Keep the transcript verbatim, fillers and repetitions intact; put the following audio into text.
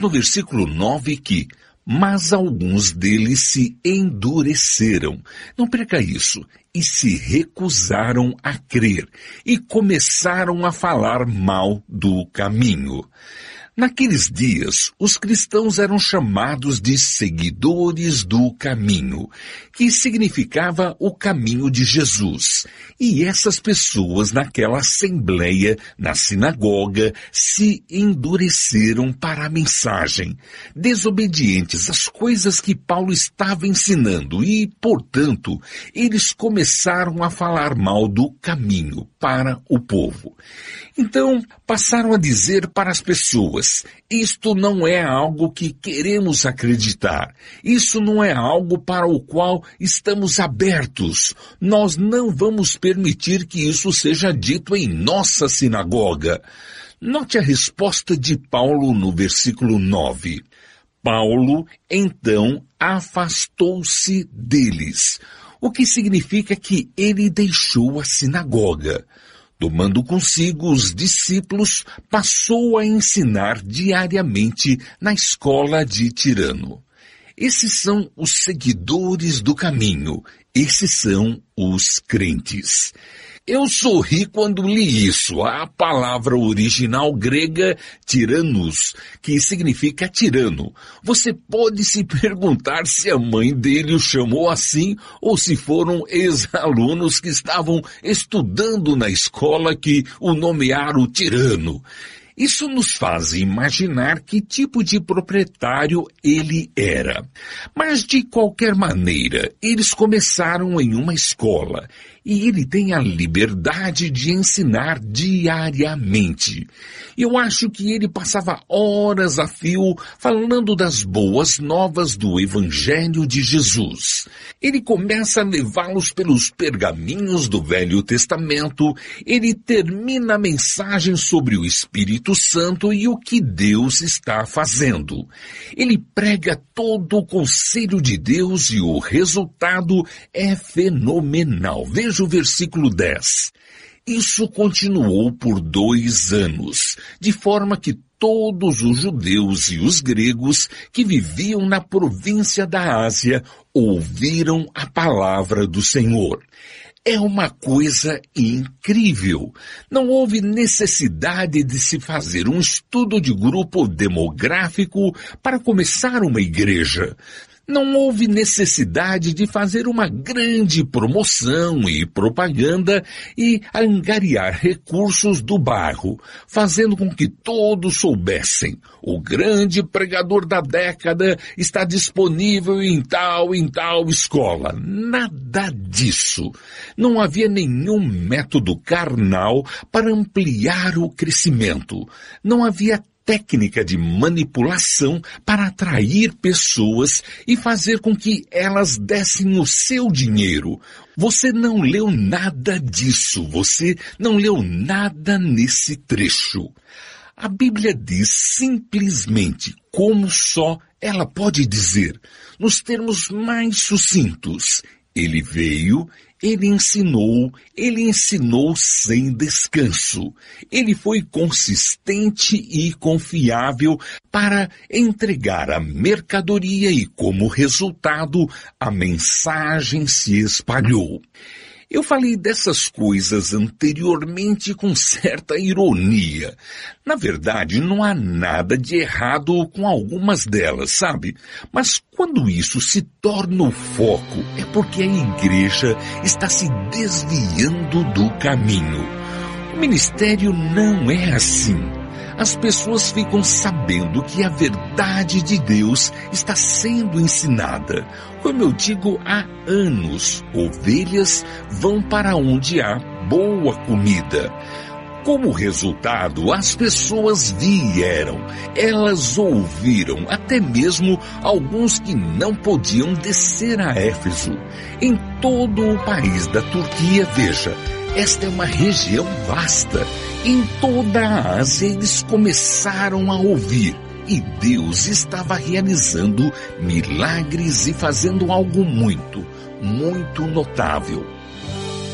no versículo nove que, mas alguns deles se endureceram. Não perca isso. E se recusaram a crer e começaram a falar mal do caminho. Naqueles dias, os cristãos eram chamados de seguidores do caminho, que significava o caminho de Jesus. E essas pessoas naquela assembleia, na sinagoga, se endureceram para a mensagem, desobedientes às coisas que Paulo estava ensinando e, portanto, eles começaram a falar mal do caminho para o povo. Então, passaram a dizer para as pessoas, isto não é algo que queremos acreditar. Isso não é algo para o qual estamos abertos. Nós não vamos permitir que isso seja dito em nossa sinagoga. Note a resposta de Paulo no versículo nove. Paulo, então, afastou-se deles, o que significa que ele deixou a sinagoga. Tomando consigo os discípulos, passou a ensinar diariamente na escola de Tirano. Esses são os seguidores do caminho. Esses são os crentes. Eu sorri quando li isso, a palavra original grega tiranos, que significa tirano. Você pode se perguntar se a mãe dele o chamou assim ou se foram ex-alunos que estavam estudando na escola que o nomearam tirano. Isso nos faz imaginar que tipo de proprietário ele era. Mas de qualquer maneira, eles começaram em uma escola e ele tem a liberdade de ensinar diariamente. Eu acho que ele passava horas a fio falando das boas novas do Evangelho de Jesus. Ele começa a levá-los pelos pergaminhos do Velho Testamento, ele termina a mensagem sobre o Espírito Santo e o que Deus está fazendo. Ele prega todo o conselho de Deus e o resultado é fenomenal. Veja o versículo dez. Isso continuou por dois anos, de forma que todos os judeus e os gregos que viviam na província da Ásia ouviram a palavra do Senhor. É uma coisa incrível. Não houve necessidade de se fazer um estudo de grupo demográfico para começar uma igreja. Não houve necessidade de fazer uma grande promoção e propaganda e angariar recursos do bairro, fazendo com que todos soubessem. O grande pregador da década está disponível em tal, em tal escola. Nada disso. Não havia nenhum método carnal para ampliar o crescimento. Não havia técnica de manipulação para atrair pessoas e fazer com que elas dessem o seu dinheiro. Você não leu nada disso, você não leu nada nesse trecho. A Bíblia diz simplesmente como só ela pode dizer, nos termos mais sucintos. Ele veio, ele ensinou, ele ensinou sem descanso. Ele foi consistente e confiável para entregar a mercadoria e, como resultado, a mensagem se espalhou. Eu falei dessas coisas anteriormente com certa ironia. Na verdade, não há nada de errado com algumas delas, sabe? Mas quando isso se torna o foco, é porque a igreja está se desviando do caminho. O ministério não é assim. As pessoas ficam sabendo que a verdade de Deus está sendo ensinada. Como eu digo há anos, ovelhas vão para onde há boa comida. Como resultado, as pessoas vieram, elas ouviram, até mesmo alguns que não podiam descer a Éfeso. Em todo o país da Turquia, veja, esta é uma região vasta. Em toda a Ásia eles começaram a ouvir. E Deus estava realizando milagres e fazendo algo muito, muito notável.